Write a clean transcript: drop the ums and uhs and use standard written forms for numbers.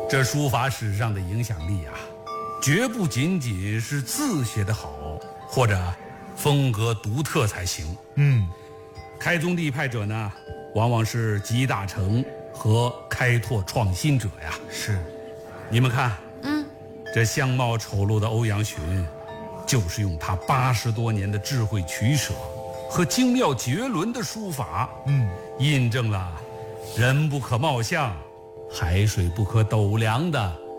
这书法史上的影响力啊，绝不仅仅是字写得好或者风格独特才行。开宗立派者呢，往往是集大成和开拓创新者呀。 是， 你们看，这相貌丑陋的欧阳询，就是用他80多年的智慧取舍和精妙绝伦的书法，印证了人不可貌相，海水不可斗量的